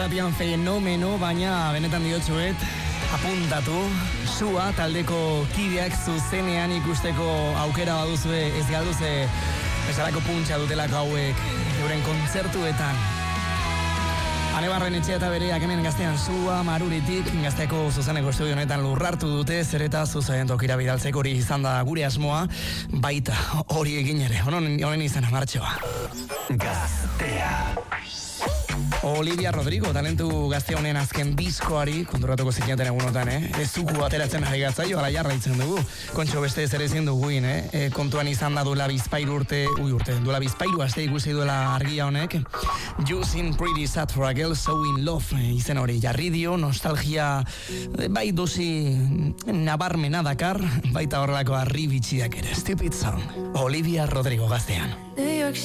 irratian fenomeno, baina benetan diotsuet, apuntatu, Sua taldeko kideak zuzenean ikusteko aukera baduzue, ez galduze, bezalako puntxa dutelako hauek, euren kontzertuetan. Ane Barren etxea eta bereak hemen Gaztean Sua, Maruritik, Gazteako zuzeneko estudio honetan lurrartu dute, zer eta zuzen tokira bidaltzeko hori izan da gure asmoa, baita hori egin ere, honen izan martxoa. Gaztea. Olivia Rodrigo, talentu Gazte honen azken diskoari, konturatuko zinaten egunotan, ezuku ateratzen ari gatzaio, ala jarraitzen dugu. Kontxo beste zer ezin duguin, kontuan izan da duela bizpairu aste ikusi duela argia honek. You seem pretty sad for a girl so in love, izen hori jarri dio, nostalgia, bai dosi nabarmena dakar, baita horrelako arribitxiak ere. Stupid song, Olivia Rodrigo Gaztean.